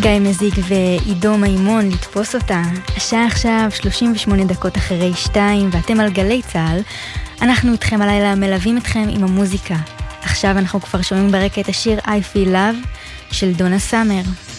גיא מזיק ועידו מימון לתפוס אותה. השעה עכשיו 38 דקות אחרי 2 ואתם על גלי צהל. אנחנו איתכם הלילה מלווים אתכם עם המוזיקה. עכשיו אנחנו כבר שומעים ברקע את השיר I Feel Love של דונה סאמר.